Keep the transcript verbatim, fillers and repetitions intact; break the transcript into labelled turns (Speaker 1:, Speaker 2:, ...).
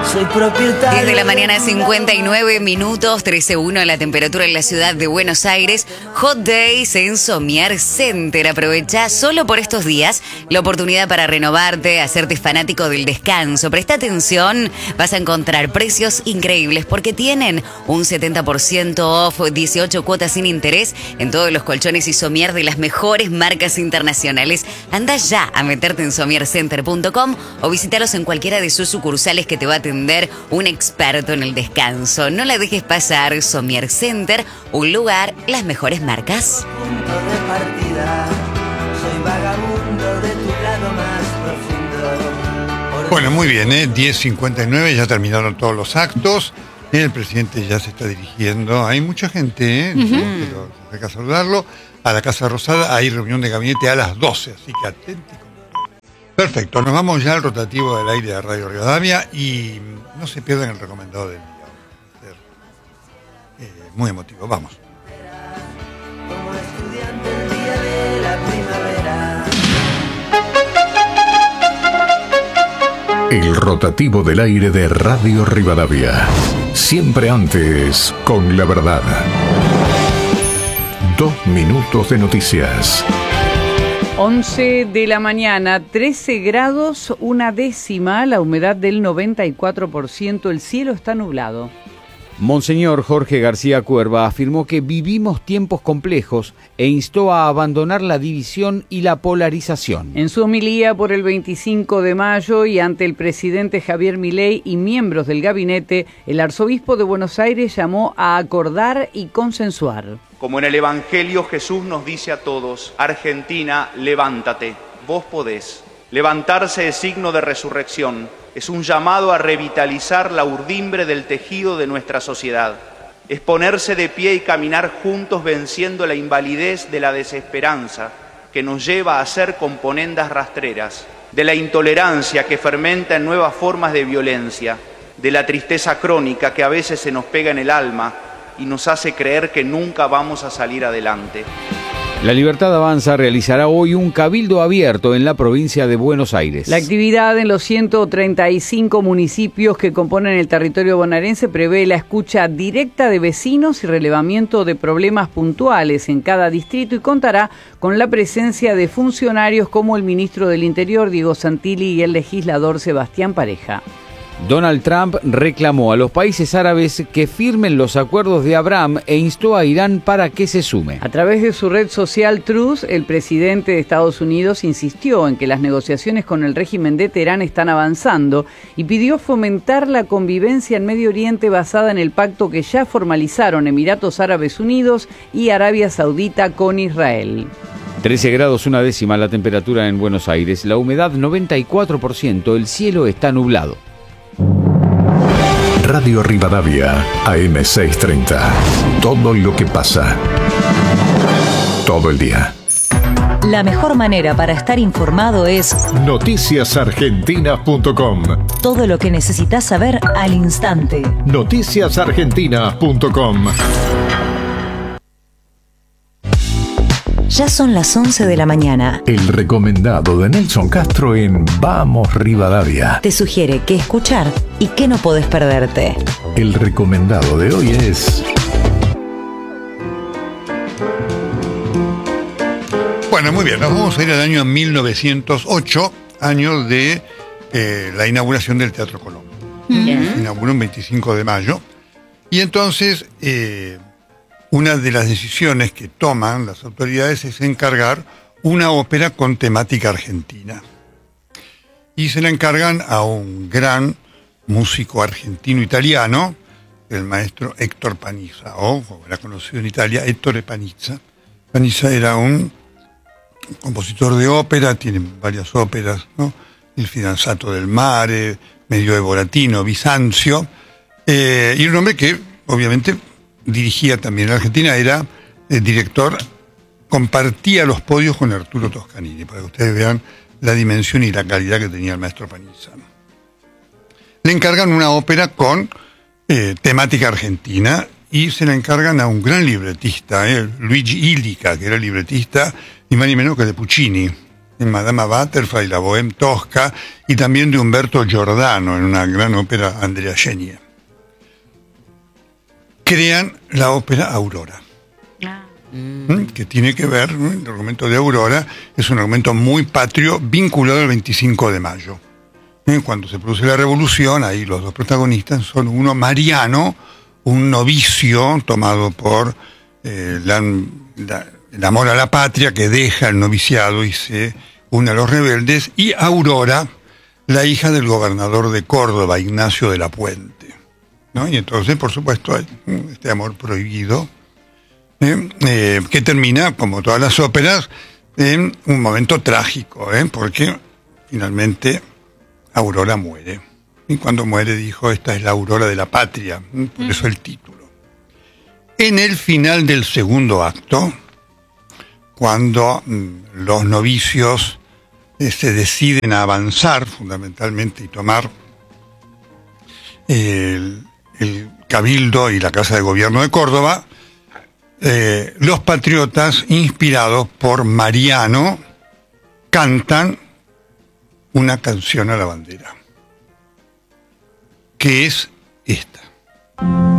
Speaker 1: Soy propietario.
Speaker 2: diez de la mañana, cincuenta y nueve minutos, trece punto uno la temperatura en la ciudad de Buenos Aires. Hot Days en Somier Center. Aprovecha solo por estos días la oportunidad para renovarte, hacerte fanático del descanso. Presta atención, vas a encontrar precios increíbles porque tienen un setenta por ciento off, dieciocho cuotas sin interés en todos los colchones y somier de las mejores marcas internacionales. Anda ya a meterte en somier center punto com o visítalos en cualquiera de sus sucursales que te va a atender un experto en el descanso. No la dejes pasar. Somier Center, un lugar, las mejores marcas.
Speaker 1: Punto de partida. Soy vagabundo de tu lado más profundo.
Speaker 3: Bueno, muy bien, ¿eh? diez cincuenta y nueve, ya terminaron todos los actos. El presidente ya se está dirigiendo. Hay mucha gente, ¿eh?
Speaker 2: Uh-huh.
Speaker 3: Pero hay que saludarlo. A la Casa Rosada hay reunión de gabinete a las doce, así que atento. Perfecto, nos vamos ya al rotativo del aire de Radio Rivadavia y no se pierdan el recomendado del día. Va a ser eh, muy emotivo, vamos.
Speaker 1: Como estudiante el día de la primavera.
Speaker 4: El rotativo del aire de Radio Rivadavia. Siempre antes con la verdad. Dos minutos de noticias.
Speaker 5: once de la mañana, trece grados, una décima, la humedad del noventa y cuatro por ciento, el cielo está nublado.
Speaker 6: Monseñor Jorge García Cuerva afirmó que vivimos tiempos complejos e instó a abandonar la división y la polarización.
Speaker 5: En su homilía por el veinticinco de mayo y ante el presidente Javier Milei y miembros del gabinete, el arzobispo de Buenos Aires llamó a acordar y consensuar.
Speaker 7: Como en el Evangelio Jesús nos dice a todos: Argentina, levántate, vos podés. Levantarse es signo de resurrección, es un llamado a revitalizar la urdimbre del tejido de nuestra sociedad. Es ponerse de pie y caminar juntos venciendo la invalidez de la desesperanza que nos lleva a ser componendas rastreras, de la intolerancia que fermenta en nuevas formas de violencia, de la tristeza crónica que a veces se nos pega en el alma y nos hace creer que nunca vamos a salir adelante.
Speaker 6: La Libertad Avanza realizará hoy un cabildo abierto en la provincia de Buenos Aires.
Speaker 5: La actividad en los ciento treinta y cinco municipios que componen el territorio bonaerense prevé la escucha directa de vecinos y relevamiento de problemas puntuales en cada distrito y contará con la presencia de funcionarios como el ministro del Interior, Diego Santilli, y el legislador Sebastián Pareja.
Speaker 6: Donald Trump reclamó a los países árabes que firmen los acuerdos de Abraham e instó a Irán para que se sume.
Speaker 5: A través de su red social Truth, el presidente de Estados Unidos insistió en que las negociaciones con el régimen de Teherán están avanzando y pidió fomentar la convivencia en Medio Oriente basada en el pacto que ya formalizaron Emiratos Árabes Unidos y Arabia Saudita con Israel.
Speaker 6: trece grados una décima la temperatura en Buenos Aires, la humedad noventa y cuatro por ciento, el cielo está nublado.
Speaker 4: Radio Rivadavia, A M seiscientos treinta. Todo lo que pasa. Todo el día.
Speaker 8: La mejor manera para estar informado es
Speaker 4: noticias argentinas punto com.
Speaker 8: Todo lo que necesitas saber al instante.
Speaker 4: noticias argentinas punto com.
Speaker 8: Ya son las once de la mañana.
Speaker 4: El recomendado de Nelson Castro en Vamos Rivadavia.
Speaker 8: Te sugiere qué escuchar y qué no podés perderte.
Speaker 4: El recomendado de hoy es...
Speaker 3: Bueno, muy bien, nos vamos a ir al año mil novecientos ocho, año de eh, la inauguración del Teatro Colón.
Speaker 2: Yeah.
Speaker 3: Se inauguró el veinticinco de mayo. Y entonces... Eh, Una de las decisiones que toman las autoridades es encargar una ópera con temática argentina. Y se la encargan a un gran músico argentino-italiano, el maestro Héctor Panizza, o como era conocido en Italia, Ettore Panizza. Panizza era un compositor de ópera, tiene varias óperas, ¿no? Il Fidanzato del Mare, Medioevo Latino, Bizancio, eh, y un hombre que, obviamente, dirigía también en Argentina, era el director, compartía los podios con Arturo Toscanini, para que ustedes vean la dimensión y la calidad que tenía el maestro Panizza. Le encargan una ópera con eh, temática argentina y se la encargan a un gran libretista, eh, Luigi Illica, que era libretista ni más ni menos que de Puccini, en Madama Butterfly, la Bohème Tosca, y también de Humberto Giordano, en una gran ópera Andrea Chenier. Crean la ópera Aurora, ¿Mm? que tiene que ver, ¿no? El argumento de Aurora es un argumento muy patrio, vinculado al veinticinco de mayo. ¿Eh? Cuando se produce la revolución, ahí los dos protagonistas son uno, Mariano, un novicio tomado por eh, la, la, el amor a la patria, que deja el noviciado y se une a los rebeldes, y Aurora, la hija del gobernador de Córdoba, Ignacio de la Puente, ¿no? Y entonces, por supuesto, hay este amor prohibido, ¿eh? Eh, que termina, como todas las óperas, en un momento trágico, ¿eh? porque finalmente Aurora muere. Y cuando muere dijo, esta es la aurora de la patria, por eso el título. En el final del segundo acto, cuando mm, los novicios eh, se deciden a avanzar fundamentalmente y tomar el, el Cabildo y la Casa de Gobierno de Córdoba, eh, los patriotas, inspirados por Mariano, cantan una canción a la bandera, que es esta.